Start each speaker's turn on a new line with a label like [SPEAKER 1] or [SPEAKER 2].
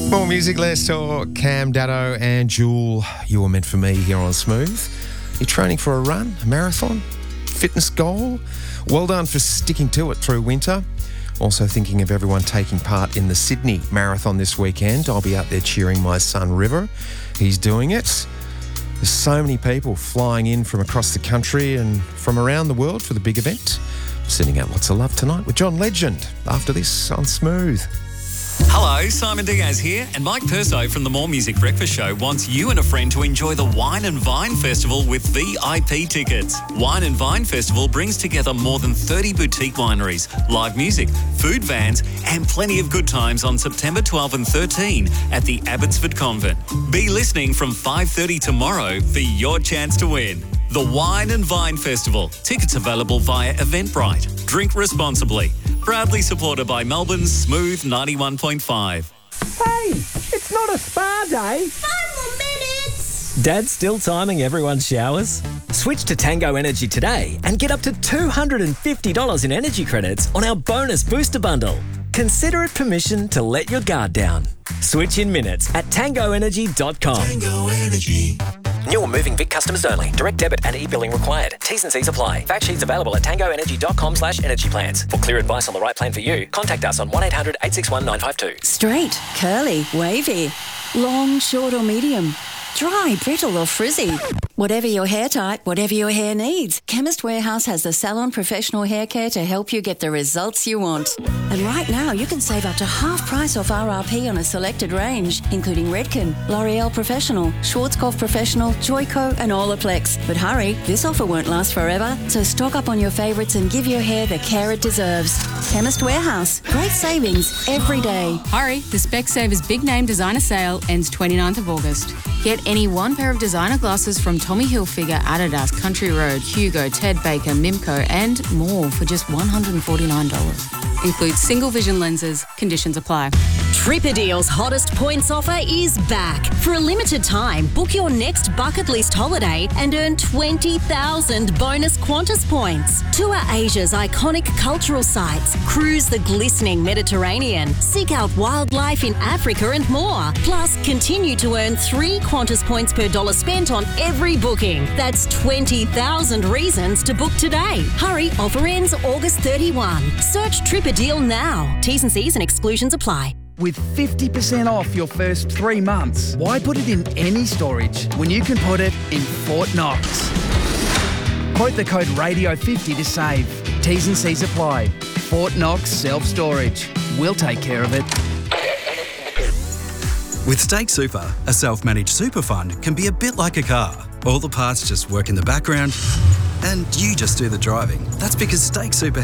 [SPEAKER 1] More music, let's talk. Cam Daddo and Jewel, you were meant for me here on Smooth. You're training for a run, a marathon, fitness goal. Well done for sticking to it through winter. Also thinking of everyone taking part in the Sydney Marathon this weekend. I'll be out there cheering my son River. He's doing it. There's so many people flying in from across the country and from around the world for the big event. Sending out lots of love tonight with John Legend after this on Smooth.
[SPEAKER 2] Hello, Simon Diaz here, and Mike Perso from the More Music Breakfast Show wants you and a friend to enjoy the Wine and Vine Festival with VIP tickets. Wine and Vine Festival brings together more than 30 boutique wineries, live music, food vans, and plenty of good times on September 12 and 13 at the Abbotsford Convent. Be listening from 5:30 tomorrow for your chance to win. The Wine and Vine Festival. Tickets available via Eventbrite. Drink responsibly. Proudly supported by Melbourne's Smooth 91.5.
[SPEAKER 3] Hey, it's not a spa day.
[SPEAKER 4] 5 more minutes.
[SPEAKER 5] Dad's still timing everyone's showers? Switch to Tango Energy today and get up to $250 in energy credits on our bonus booster bundle. Consider it permission to let your guard down. Switch in minutes at tangoenergy.com.
[SPEAKER 6] Tango Energy.
[SPEAKER 5] New or moving Vic customers only. Direct debit and e-billing required. T's and C's apply. Fact sheets available at tangoenergy.com/energy plans. For clear advice on the right plan for you, contact us on 1800 861 952.
[SPEAKER 4] Straight, curly, wavy, long, short or medium, dry, brittle or frizzy. Whatever your hair type, whatever your hair needs, Chemist Warehouse has the salon professional hair care to help you get the results you want. And right now, you can save up to half price off RRP on a selected range, including Redken, L'Oreal Professional, Schwarzkopf Professional, Joico and Olaplex. But hurry, this offer won't last forever, so stock up on your favourites and give your hair the care it deserves. Chemist Warehouse, great savings every day.
[SPEAKER 7] Hurry, the Specsavers Big Name Designer Sale ends 29th of August. Get any one pair of designer glasses from Tommy Hilfiger, Adidas, Country Road, Hugo, Ted Baker, Mimco and more for just $149. Includes single vision lenses. Conditions apply.
[SPEAKER 8] Tripadeal's hottest points offer is back. For a limited time, book your next bucket list holiday and earn 20,000 bonus Qantas points. Tour Asia's iconic cultural sites, cruise the glistening Mediterranean, seek out wildlife in Africa and more. Plus, continue to earn 3 Qantas points per dollar spent on every booking. That's 20,000 reasons to book today. Hurry, offer ends August 31. Search Tripadeal now. T's and C's and exclusions apply.
[SPEAKER 3] With 50% off your first 3 months, why put it in any storage when you can put it in Fort Knox? Quote the code RADIO50 to save. T's and C's apply. Fort Knox Self-Storage. We'll take care of it.
[SPEAKER 9] With Stake Super, a self-managed super fund can be a bit like a car. All the parts just work in the background and you just do the driving. That's because Stake Super